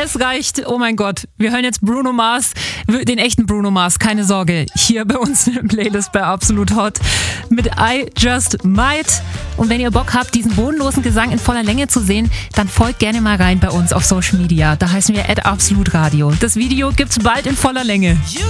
es reicht. Oh mein Gott, wir hören jetzt Bruno Mars, den echten Bruno Mars, keine Sorge, hier bei uns in der Playlist bei Absolut Hot mit I Just Might. Und wenn ihr Bock habt, diesen bodenlosen Gesang in voller Länge zu sehen, dann folgt gerne mal rein bei uns auf Social Media. Da heißen wir @absolutradio. Das Video gibt's bald in voller Länge.